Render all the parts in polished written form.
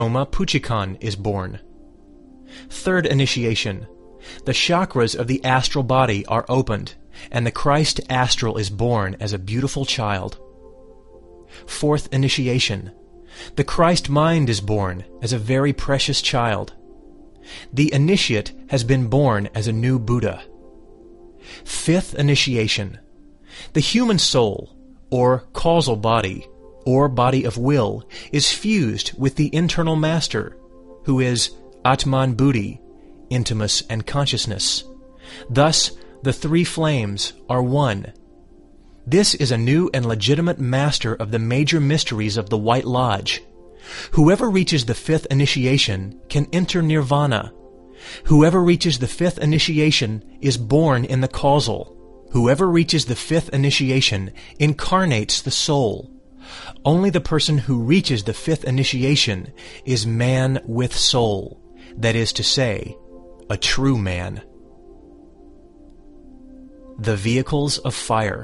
Oma Puchikan is born. Third initiation. The chakras of the astral body are opened, and the Christ astral is born as a beautiful child. Fourth initiation. The Christ mind is born as a very precious child. The initiate has been born as a new Buddha. Fifth initiation. The human soul, or causal body, or body of will, is fused with the internal master, who is Atman Buddhi, intimus and consciousness. Thus, the three flames are one. This is a new and legitimate master of the major mysteries of the White Lodge. Whoever reaches the fifth initiation can enter nirvana. Whoever reaches the fifth initiation is born in the causal. Whoever reaches the fifth initiation incarnates the soul. Only the person who reaches the fifth initiation is man with soul, that is to say, a true man. The vehicles of fire.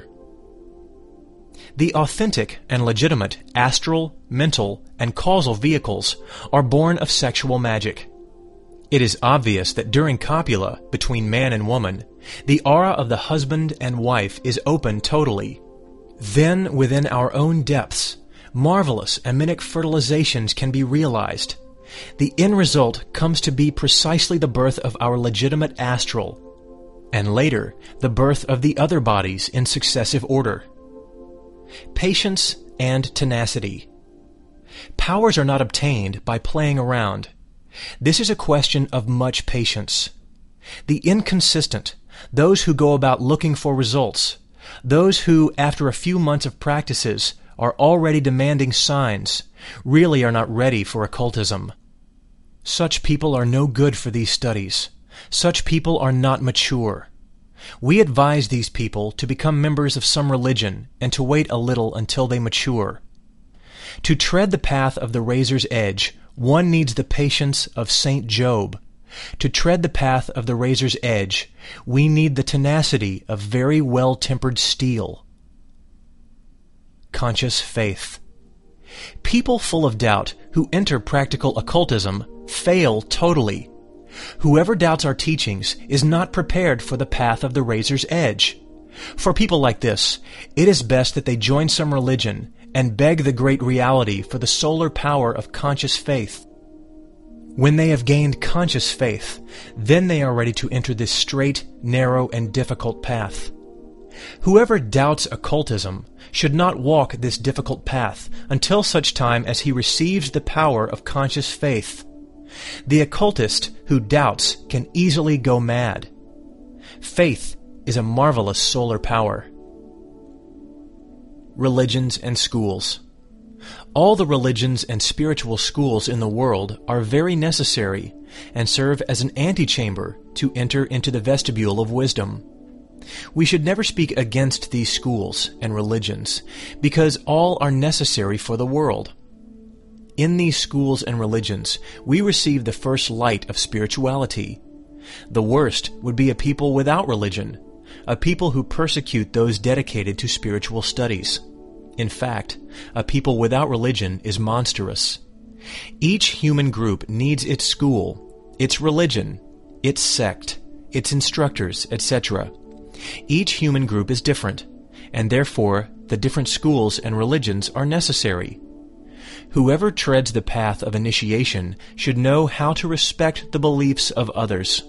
The authentic and legitimate astral, mental, and causal vehicles are born of sexual magic. It is obvious that during copula between man and woman, the aura of the husband and wife is open totally. Then, within our own depths, marvelous aminic fertilizations can be realized. The end result comes to be precisely the birth of our legitimate astral, and later the birth of the other bodies in successive order. Patience and tenacity. Powers are not obtained by playing around. This is a question of much patience. The inconsistent, those who go about looking for results, those who, after a few months of practices, are already demanding signs, really are not ready for occultism. Such people are no good for these studies. Such people are not mature. We advise these people to become members of some religion and to wait a little until they mature. To tread the path of the razor's edge, one needs the patience of Saint Job. To tread the path of the razor's edge, we need the tenacity of very well-tempered steel. Conscious faith. People full of doubt who enter practical occultism fail totally. Whoever doubts our teachings is not prepared for the path of the razor's edge. For people like this, it is best that they join some religion and beg the great reality for the solar power of conscious faith. When they have gained conscious faith, then they are ready to enter this straight, narrow, and difficult path. Whoever doubts occultism should not walk this difficult path until such time as he receives the power of conscious faith. The occultist who doubts can easily go mad. Faith is a marvelous solar power. Religions and schools. All the religions and spiritual schools in the world are very necessary and serve as an antechamber to enter into the vestibule of wisdom. We should never speak against these schools and religions, because all are necessary for the world. In these schools and religions, we receive the first light of spirituality. The worst would be a people without religion, a people who persecute those dedicated to spiritual studies. In fact, a people without religion is monstrous. Each human group needs its school, its religion, its sect, its instructors, etc. Each human group is different, and therefore the different schools and religions are necessary. Whoever treads the path of initiation should know how to respect the beliefs of others.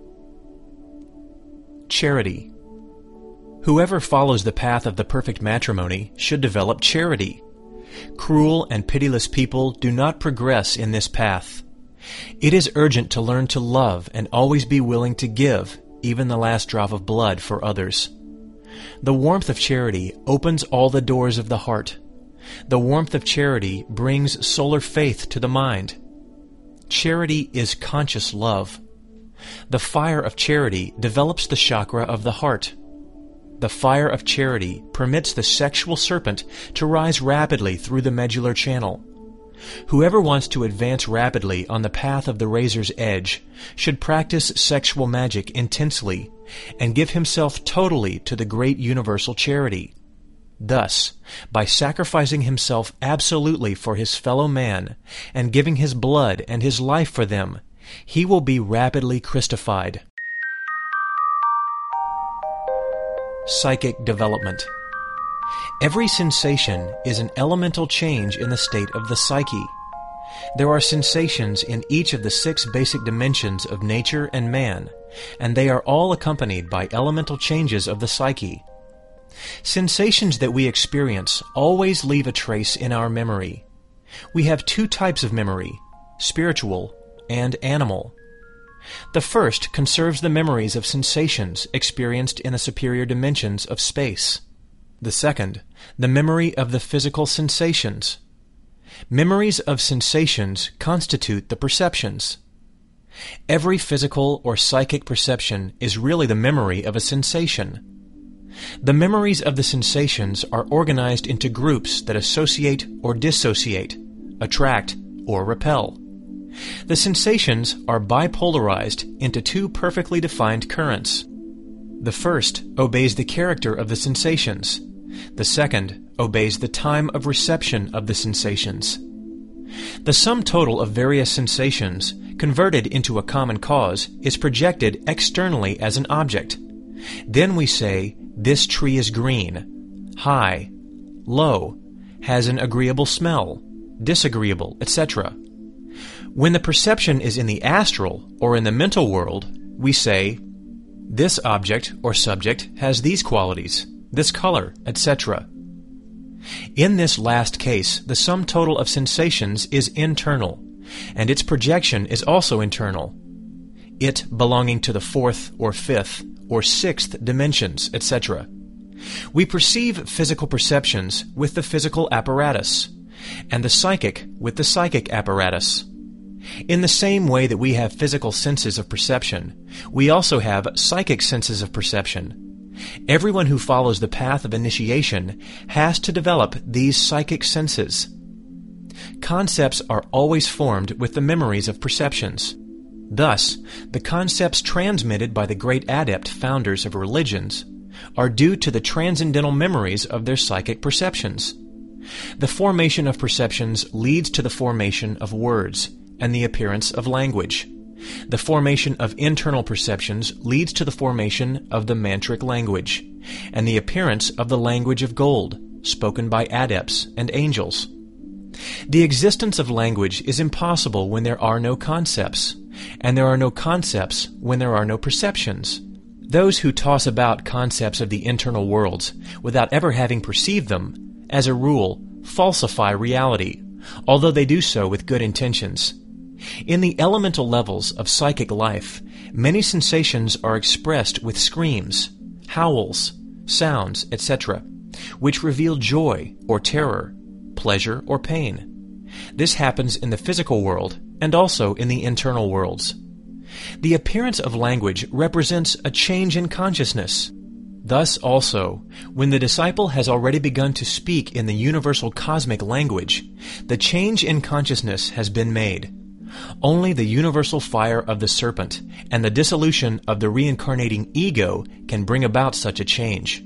Charity. Whoever follows the path of the perfect matrimony should develop charity. Cruel and pitiless people do not progress in this path. It is urgent to learn to love and always be willing to give, even the last drop of blood, for others. The warmth of charity opens all the doors of the heart. The warmth of charity brings solar faith to the mind. Charity is conscious love. The fire of charity develops the chakra of the heart. The fire of charity permits the sexual serpent to rise rapidly through the medullary channel. Whoever wants to advance rapidly on the path of the razor's edge should practice sexual magic intensely and give himself totally to the great universal charity. Thus, by sacrificing himself absolutely for his fellow man, and giving his blood and his life for them, he will be rapidly Christified. Psychic development. Every sensation is an elemental change in the state of the psyche. There are sensations in each of the 6 basic dimensions of nature and man, and they are all accompanied by elemental changes of the psyche. Sensations that we experience always leave a trace in our memory. We have 2 types of memory, spiritual and animal. The first conserves the memories of sensations experienced in the superior dimensions of space. The second, the memory of the physical sensations. Memories of sensations constitute the perceptions. Every physical or psychic perception is really the memory of a sensation. The memories of the sensations are organized into groups that associate or dissociate, attract or repel. The sensations are bipolarized into 2 perfectly defined currents. The first obeys the character of the sensations. The second obeys the time of reception of the sensations. The sum total of various sensations, converted into a common cause, is projected externally as an object. Then we say, this tree is green, high, low, has an agreeable smell, disagreeable, etc. When the perception is in the astral or in the mental world, we say, this object or subject has these qualities, this color, etc. In this last case, the sum total of sensations is internal, and its projection is also internal, it belonging to the 4th or 5th or 6th dimensions, etc. We perceive physical perceptions with the physical apparatus, and the psychic with the psychic apparatus. In the same way that we have physical senses of perception, we also have psychic senses of perception. Everyone who follows the path of initiation has to develop these psychic senses. Concepts are always formed with the memories of perceptions. Thus, the concepts transmitted by the great adept founders of religions are due to the transcendental memories of their psychic perceptions. The formation of perceptions leads to the formation of words and the appearance of language. The formation of internal perceptions leads to the formation of the mantric language, and the appearance of the language of gold, spoken by adepts and angels. The existence of language is impossible when there are no concepts, and there are no concepts when there are no perceptions. Those who toss about concepts of the internal worlds without ever having perceived them, as a rule, falsify reality, although they do so with good intentions. In the elemental levels of psychic life, many sensations are expressed with screams, howls, sounds, etc., which reveal joy or terror, pleasure or pain. This happens in the physical world and also in the internal worlds. The appearance of language represents a change in consciousness. Thus also, when the disciple has already begun to speak in the universal cosmic language, the change in consciousness has been made. Only the universal fire of the serpent and the dissolution of the reincarnating ego can bring about such a change.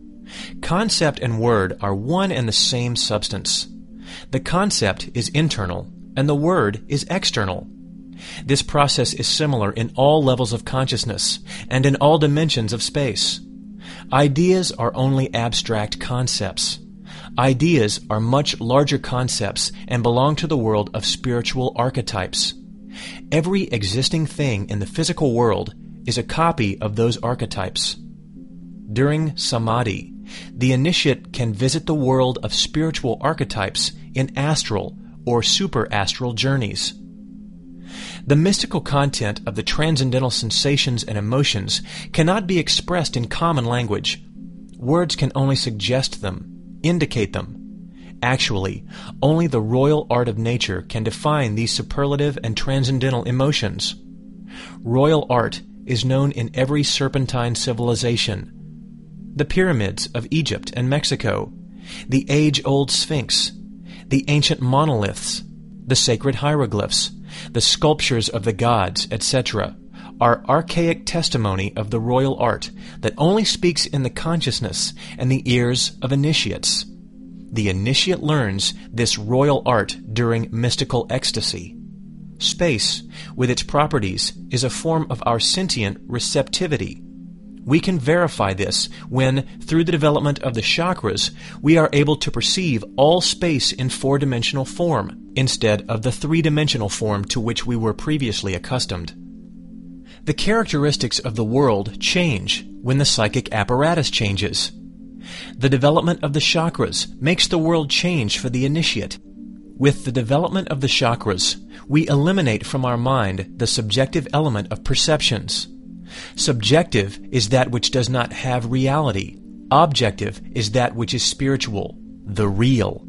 Concept and word are one and the same substance. The concept is internal, and the word is external. This process is similar in all levels of consciousness and in all dimensions of space. Ideas are only abstract concepts. Ideas are much larger concepts and belong to the world of spiritual archetypes. Every existing thing in the physical world is a copy of those archetypes. During samadhi, the initiate can visit the world of spiritual archetypes in astral or superastral journeys. The mystical content of the transcendental sensations and emotions cannot be expressed in common language. Words can only suggest them, indicate them. Actually, only the royal art of nature can define these superlative and transcendental emotions. Royal art is known in every serpentine civilization. The pyramids of Egypt and Mexico, the age-old Sphinx, the ancient monoliths, the sacred hieroglyphs, the sculptures of the gods, etc., are archaic testimony of the royal art that only speaks in the consciousness and the ears of initiates. The initiate learns this royal art during mystical ecstasy. Space, with its properties, is a form of our sentient receptivity. We can verify this when, through the development of the chakras, we are able to perceive all space in four-dimensional form, instead of the three-dimensional form to which we were previously accustomed. The characteristics of the world change when the psychic apparatus changes. The development of the chakras makes the world change for the initiate. With the development of the chakras, we eliminate from our mind the subjective element of perceptions. Subjective is that which does not have reality. Objective is that which is spiritual, the real.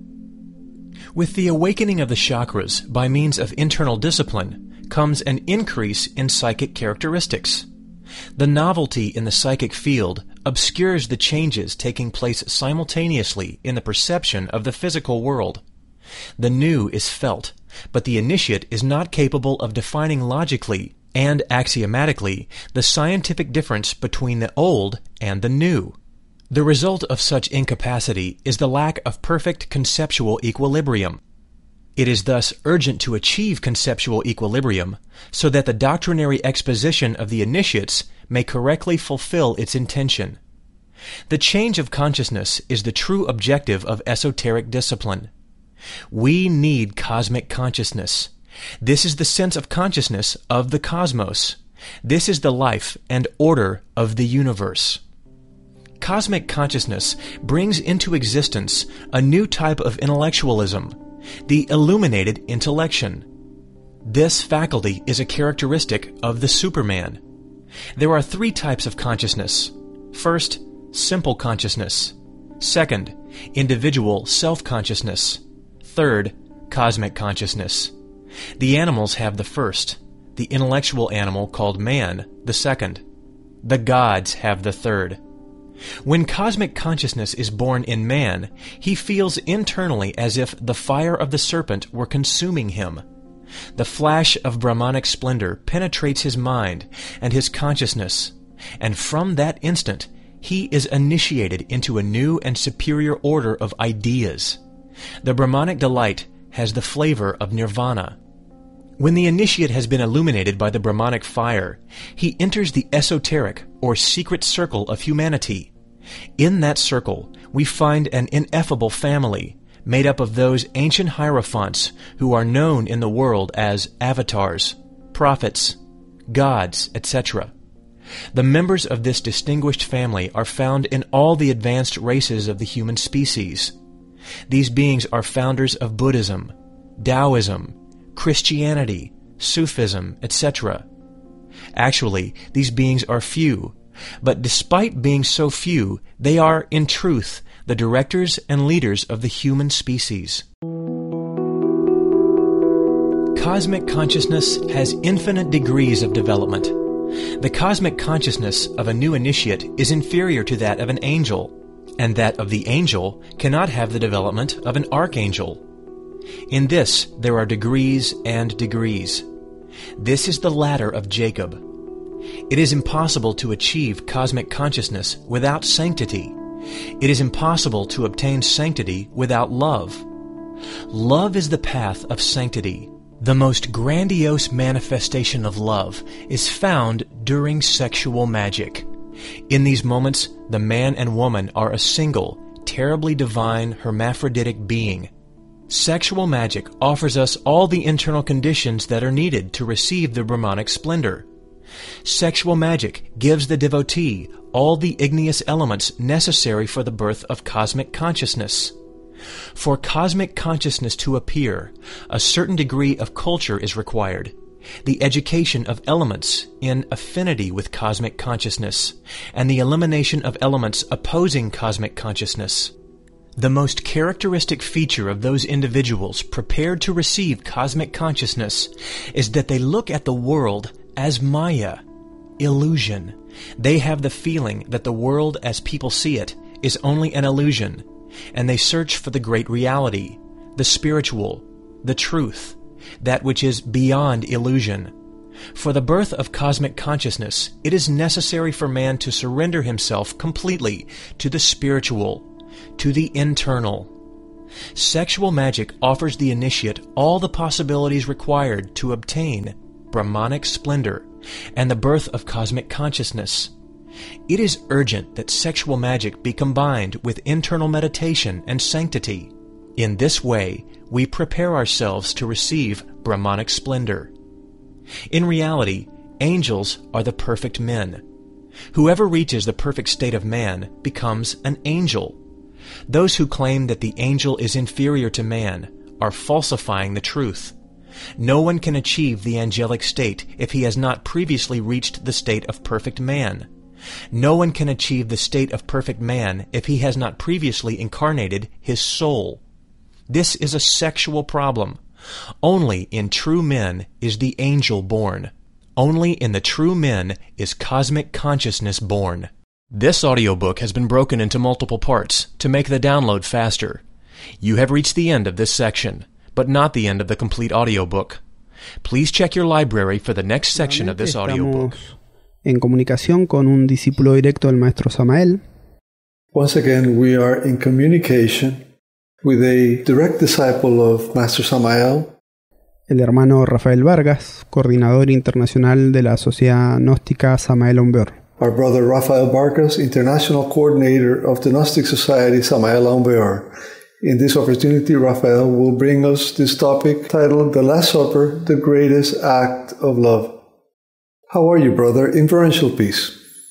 With the awakening of the chakras by means of internal discipline comes an increase in psychic characteristics. The novelty in the psychic field obscures the changes taking place simultaneously in the perception of the physical world. The new is felt, but the initiate is not capable of defining logically and axiomatically the scientific difference between the old and the new. The result of such incapacity is the lack of perfect conceptual equilibrium. It is thus urgent to achieve conceptual equilibrium so that the doctrinary exposition of the initiates may correctly fulfill its intention. The change of consciousness is the true objective of esoteric discipline. We need cosmic consciousness. This is the sense of consciousness of the cosmos. This is the life and order of the universe. Cosmic consciousness brings into existence a new type of intellectualism, the illuminated intellection. This faculty is a characteristic of the Superman. There are three types of consciousness. First, simple consciousness. Second, individual self-consciousness. Third, cosmic consciousness. The animals have the first, the intellectual animal called man the second. The gods have the third. When cosmic consciousness is born in man, he feels internally as if the fire of the serpent were consuming him. The flash of Brahmanic splendor penetrates his mind and his consciousness, and from that instant he is initiated into a new and superior order of ideas. The Brahmanic delight has the flavor of nirvana. When the initiate has been illuminated by the Brahmanic fire, he enters the esoteric or secret circle of humanity. In that circle, we find an ineffable family made up of those ancient hierophants who are known in the world as avatars, prophets, gods, etc. The members of this distinguished family are found in all the advanced races of the human species. These beings are founders of Buddhism, Taoism, Christianity, Sufism, etc. Actually, these beings are few, but despite being so few, they are, in truth, the directors and leaders of the human species. Cosmic consciousness has infinite degrees of development. The cosmic consciousness of a new initiate is inferior to that of an angel, and that of the angel cannot have the development of an archangel. In this there are degrees and degrees. This is the ladder of Jacob. It is impossible to achieve cosmic consciousness without sanctity. It is impossible to obtain sanctity without love. Love is the path of sanctity. The most grandiose manifestation of love is found during sexual magic. In these moments, the man and woman are a single, terribly divine hermaphroditic being. Sexual magic offers us all the internal conditions that are needed to receive the Brahmanic splendor. Sexual magic gives the devotee all the igneous elements necessary for the birth of cosmic consciousness. For cosmic consciousness to appear, a certain degree of culture is required, the education of elements in affinity with cosmic consciousness, and the elimination of elements opposing cosmic consciousness. The most characteristic feature of those individuals prepared to receive cosmic consciousness is that they look at the world as Maya, illusion. They have the feeling that the world as people see it is only an illusion, and they search for the great reality, the spiritual, the truth, that which is beyond illusion. For the birth of cosmic consciousness, it is necessary for man to surrender himself completely to the spiritual, to the internal. Sexual magic offers the initiate all the possibilities required to obtain Brahmanic splendor and the birth of cosmic consciousness. It is urgent that sexual magic be combined with internal meditation and sanctity. In this way, we prepare ourselves to receive Brahmanic splendor. In reality, angels are the perfect men. Whoever reaches the perfect state of man becomes an angel. Those who claim that the angel is inferior to man are falsifying the truth. No one can achieve the angelic state if he has not previously reached the state of perfect man. No one can achieve the state of perfect man if he has not previously incarnated his soul. This is a sexual problem. Only in true men is the angel born. Only in the true men is cosmic consciousness born. This audiobook has been broken into multiple parts to make the download faster. You have reached the end of this section, but not the end of the complete audiobook. Please check your library for the next section of this audiobook. En comunicación con un discípulo directo del maestro Samael. Once again, we are in communication with a direct disciple of Master Samael, el hermano Rafael Vargas, coordinador internacional de la Sociedad Gnóstica Samael Aumbeor. Our brother Rafael Vargas, international coordinator of the Gnostic Society Samael Aumbeor. In this opportunity, Rafael will bring us this topic titled The Last Supper, the Greatest Act of Love. How are you, brother? Inferential peace.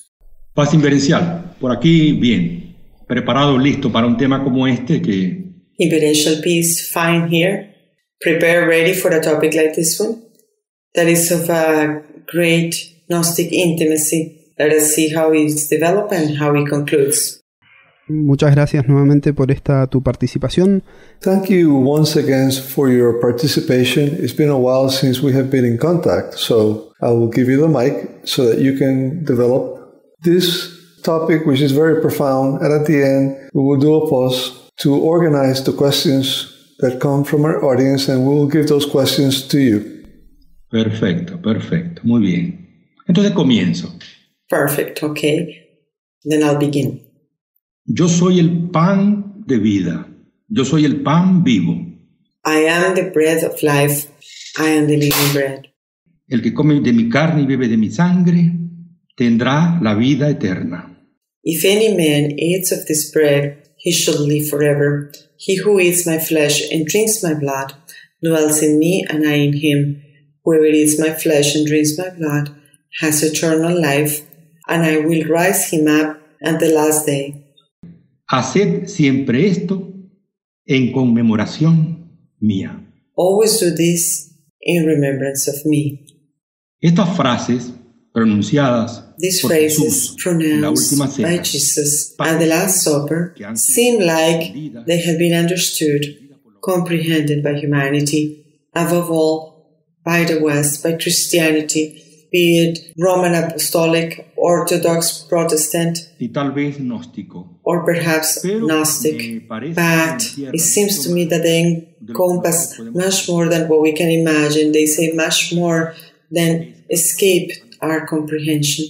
Paz inverencial. Por aquí, bien. Preparado, listo para un tema como este que... Inferential peace, fine here. Prepare, ready for a topic like this one. That is of a great Gnostic intimacy. Let us see how it's developed and how it concludes. Muchas gracias nuevamente por esta tu participación. Thank you once again for your participation. It's been a while since we have been in contact, so I will give you the mic so that you can develop this topic, which is very profound, and at the end we will do a pause to organize the questions that come from our audience, and we will give those questions to you. Perfecto, perfecto, muy bien. Entonces comienzo. Perfect, okay. Then I'll begin. Yo soy el pan de vida. Yo soy el pan vivo. I am the bread of life. I am the living bread. El que come de mi carne y bebe de mi sangre tendrá la vida eterna. If any man eats of this bread, he shall live forever. He who eats my flesh and drinks my blood dwells in me and I in him. Whoever eats my flesh and drinks my blood has eternal life, and I will rise him up at the last day. Haced siempre esto en conmemoración mía. Always do this in remembrance of me. Estas frases pronunciadas These por phrases Jesús en la última pronounced by cena Jesus at the Last Supper seem like they have been understood, comprehended by humanity, above all by the West, by Christianity, be it Roman Apostolic, Orthodox, Protestant, y tal vez gnóstico. or perhaps Gnostic, but it seems to me that they encompass much more than what we can imagine. They say much more than escape our comprehension.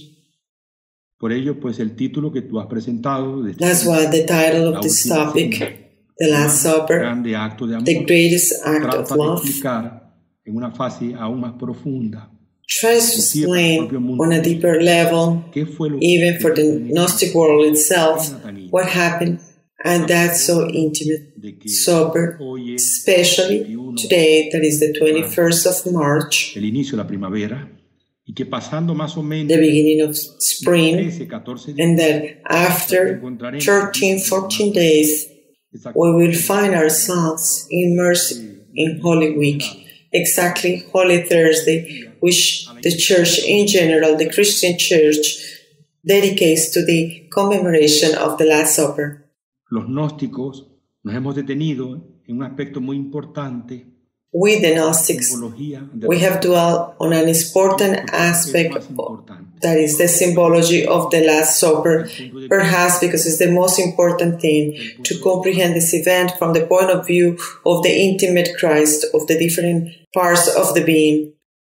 Por ello, pues el título que tú has presentado de That's why the title of this topic, The Last Supper, grande acto de amor, the greatest act of trata de love, explicar en una fase aún más profunda tries to explain on a deeper level, even for the Gnostic world itself, what happened at that so intimate supper, especially today, that is the 21st of March, el inicio de la primavera, y que pasando más o menos the beginning of spring, 13-14 and that after 13-14 days, we will find ourselves immersed in Holy Week, exactly Holy Thursday, which the Church in general, the Christian Church, dedicates to the commemoration of the Last Supper. los gnósticos nos hemos detenido en un aspecto muy importante. We, the Gnostics, we have dwelt on an important aspect, that is the symbology of the Last Supper, perhaps because it's the most important thing to comprehend this event from the point of view of the intimate Christ, of the different parts of the being.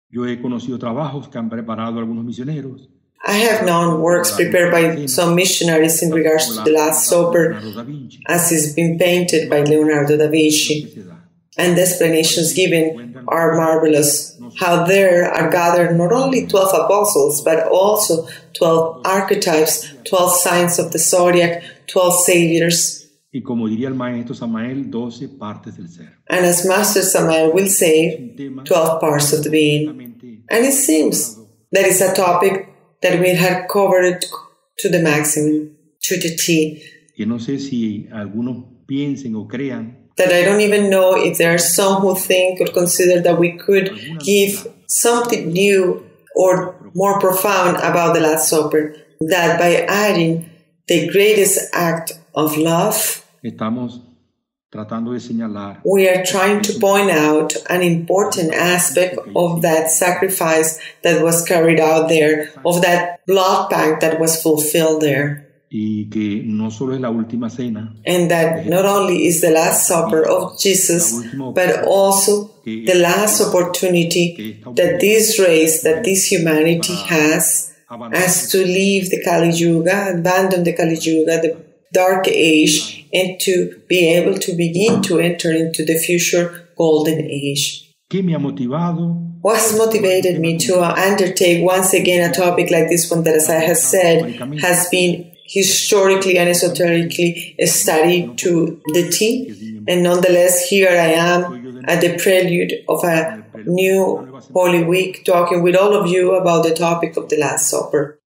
Yo he conocido trabajos que han preparado algunos misioneros. I have known works prepared by some missionaries in regards to the Last Supper, as it's been painted by Leonardo da Vinci. And the explanations given are marvelous. How there are gathered not only 12 apostles, but also 12 archetypes, 12 signs of the zodiac, 12 saviors. Y como diría el maestro Samael, 12 partes del ser. And as Master Samael will say, 12 parts of the being. And it seems that it's a topic that we had covered to the maximum, to the T. Que no sé si algunos piensen o crean that I don't even know if there are some who think or consider that we could give something new or more profound about the Last Supper, that by adding the greatest act of love, estamos tratando de señalar, we are trying to point out an important aspect of that sacrifice that was carried out there, of that blood pact that was fulfilled there. Y que no solo es la última cena, and that not only is the Last Supper of Jesus, but also the last opportunity that this race, that this humanity has, as to leave the Kali Yuga, abandon the Kali Yuga, the dark age, and to be able to begin to enter into the future golden age. ¿Qué me ha motivado? What has motivated me to undertake once again a topic like this one that, as I have said, has been historically and esoterically studied to the T, and nonetheless here I am at the prelude of a new Holy Week talking with all of you about the topic of the Last Supper.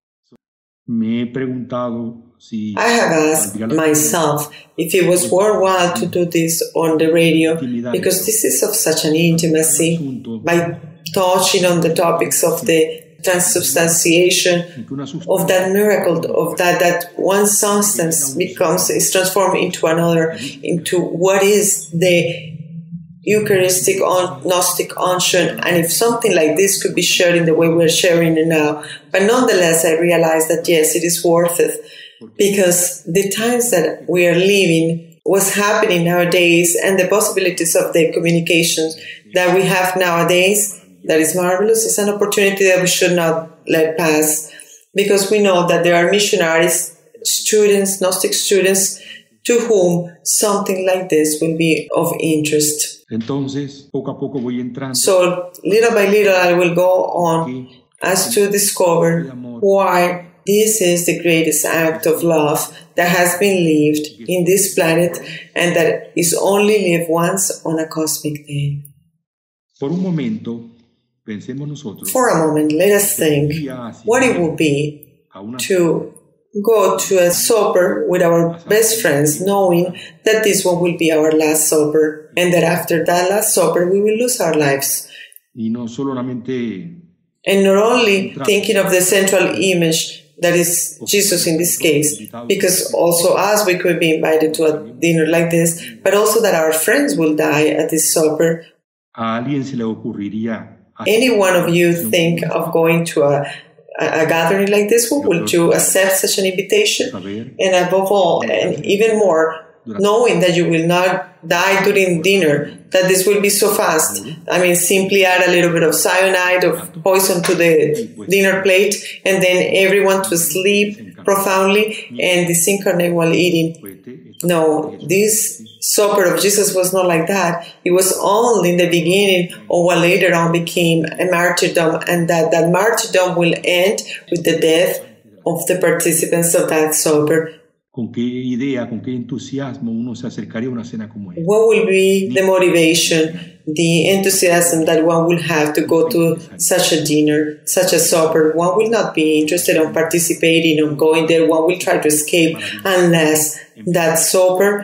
Me he preguntado si I have asked myself if it was worthwhile to do this on the radio, because this is of such an intimacy, by touching on the topics of the transubstantiation, of that miracle, of that one substance is transformed into another, into what is the Eucharistic Gnostic unction, and if something like this could be shared in the way we're sharing it now. But nonetheless, I realized that yes, it is worth it, because the times that we are living, what's happening nowadays, and the possibilities of the communications that we have nowadays, that is marvelous. It's an opportunity that we should not let pass, because we know that there are missionaries, students, Gnostic students, to whom something like this will be of interest. Entonces, poco a poco voy entrando. So, little by little, I will go on as to discover why this is the greatest act of love that has been lived in this planet, and that is only lived once on a cosmic day. Por un momento, pensemos nosotros, for a moment, let us think what it would be to go to a supper with our best friends, knowing that this one will be our last supper, and that after that last supper we will lose our lives. Y no solamente, and not only thinking of the central image that is Jesus in this case, because also us, we could be invited to a dinner like this, but also that our friends will die at this supper. A alguien se le ocurriría, any one of you think of going to a gathering like this? Would you accept such an invitation? And above all, and even more, knowing that you will not die during dinner, that this will be so fast. I mean, simply add a little bit of cyanide, of poison to the dinner plate, and then everyone to sleep profoundly and disincarnate while eating. No, this supper of Jesus was not like that. It was only in the beginning of what later on became a martyrdom, and that martyrdom will end with the death of the participants of that supper. ¿Con qué idea, con qué entusiasmo uno se acercaría a una cena como esta? What will be the motivation, the enthusiasm that one will have to go to such a dinner, such a supper? One will not be interested in participating, in going there. One will try to escape unless that supper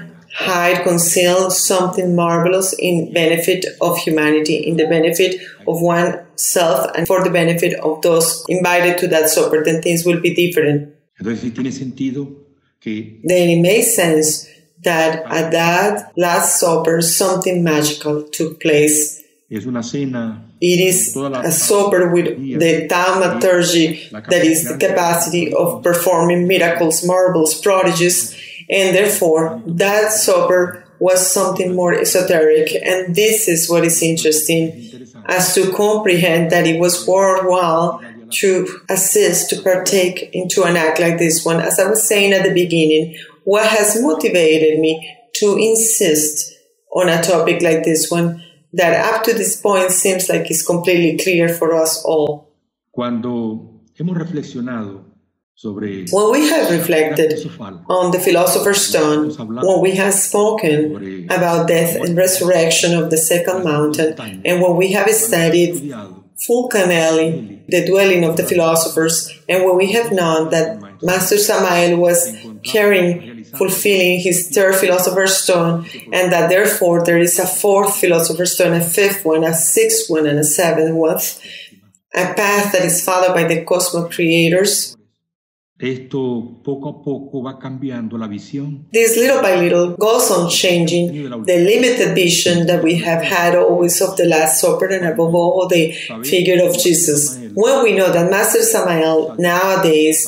conceal something marvelous in benefit of humanity, in the benefit of oneself, and for the benefit of those invited to that supper. Then things will be different. Entonces, sí tiene sentido que then it makes sense that at that Last Supper something magical took place. Es una cena. It is a supper with the thaumaturgy, that is the capacity of performing miracles, marvels, prodigies, and therefore that supper was something more esoteric, and this is what is interesting, as to comprehend that it was worthwhile to assist, to partake into an act like this one. As I was saying at the beginning, what has motivated me to insist on a topic like this one, that up to this point seems like it's completely clear for us all. Cuando hemos reflexionado sobre when we have reflected on the Philosopher's Stone, when we have spoken about death and resurrection of the second mountain, and when we have studied Fulcanelli, the dwelling of the philosophers, and when we have known that Master Samael was fulfilling his third Philosopher's Stone, and that therefore there is a fourth Philosopher's Stone, a fifth one, a sixth one, and a seventh one, a path that is followed by the cosmic creators. Esto poco a poco va cambiando la visión. This little by little goes on changing the limited vision that we have had always of the Last Supper and above all the figure of Jesus. When we know that Master Samael nowadays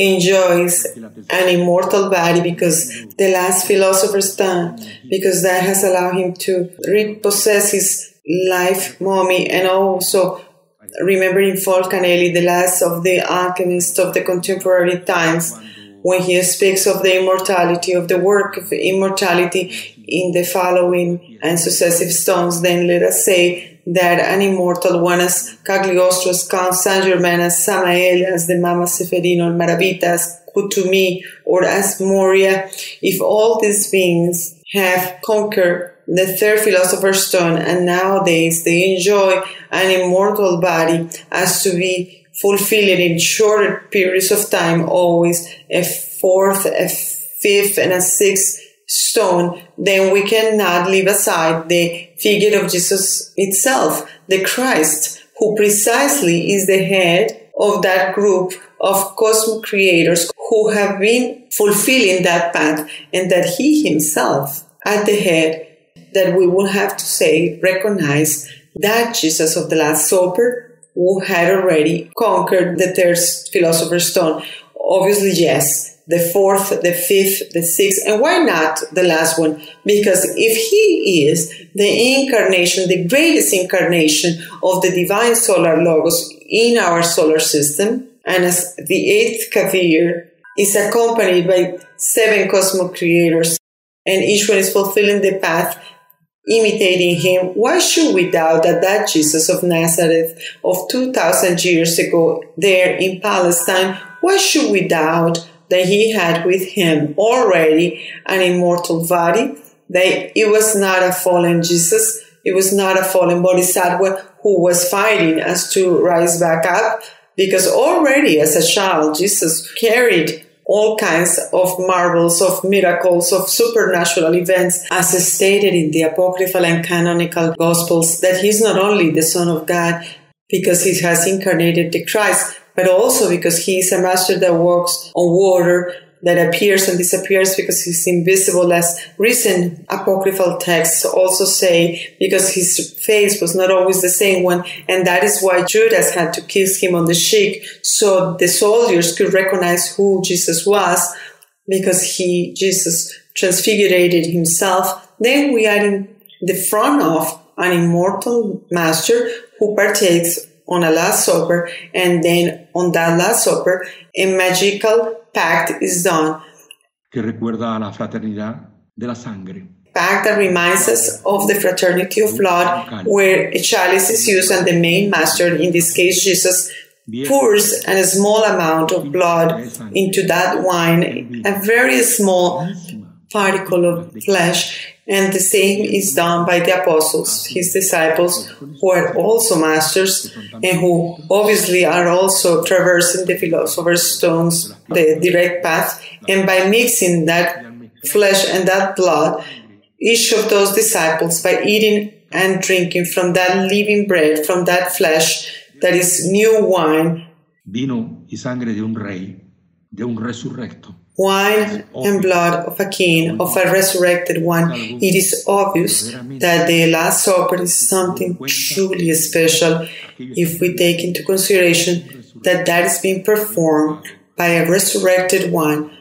enjoys an immortal body because the last Philosopher's Stone, because that has allowed him to repossess his life mummy, and also remembering Fulcanelli, the last of the alchemists of the contemporary times, when he speaks of the immortality, of the work of immortality in the following and successive stones, then let us say that an immortal one as Cagliostro, as Count Saint-Germain, as Samael, as the Mama Seferino, Maravita, as Kutumi, or as Moria, if all these beings have conquered the third Philosopher's Stone, and nowadays they enjoy an immortal body as to be fulfilling in shorter periods of time, always a fourth, a fifth, and a sixth stone, then we cannot leave aside the figure of Jesus itself, the Christ, who precisely is the head of that group of cosmic creators who have been fulfilling that path, and that he himself at the head, that we will have to say, recognize that Jesus of the Last Supper, who had already conquered the third Philosopher's Stone. Obviously, yes, the fourth, the fifth, the sixth, and why not the last one? Because if he is the incarnation, the greatest incarnation of the divine solar logos in our solar system, and as the eighth Kavir is accompanied by 7 cosmic creators, and each one is fulfilling the path, imitating him, why should we doubt that Jesus of Nazareth of 2,000 years ago there in Palestine, why should we doubt that he had with him already an immortal body, that it was not a fallen Jesus, it was not a fallen Bodhisattva who was fighting as to rise back up, because already as a child Jesus carried all kinds of marvels, of miracles, of supernatural events, as stated in the apocryphal and canonical Gospels, that he's not only the Son of God because he has incarnated the Christ, but also because he is a master that walks on water, that appears and disappears because he's invisible, as recent apocryphal texts also say, because his face was not always the same one, and that is why Judas had to kiss him on the cheek, so the soldiers could recognize who Jesus was, because Jesus transfigurated himself. Then we are in the front of an immortal master who partakes on a Last Supper, and then on that Last Supper, a magical pact is done. Que recuerda a la fraternidad de la sangre. Pact that reminds us of the fraternity of blood, where a chalice is used and the main master, in this case Jesus, pours a small amount of blood into that wine, a very small particle of flesh, and the same is done by the apostles, his disciples, who are also masters and who obviously are also traversing the Philosopher's Stones, the direct path, and by mixing that flesh and that blood, each of those disciples, by eating and drinking from that living bread, from that flesh that is new wine, vino y sangre de un rey, de un resurrecto. Wine and blood of a king, of a resurrected one. It is obvious that the Last Supper is something truly special if we take into consideration that that is being performed by a resurrected one,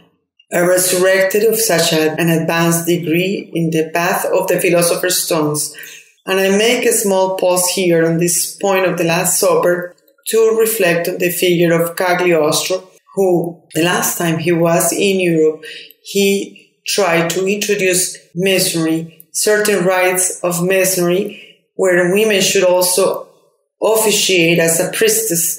I resurrected of such an advanced degree in the path of the Philosopher's Stones, and I make a small pause here on this point of the Last Supper to reflect on the figure of Cagliostro, who, the last time he was in Europe, he tried to introduce Masonry, certain rites of Masonry, where women should also officiate as a priestess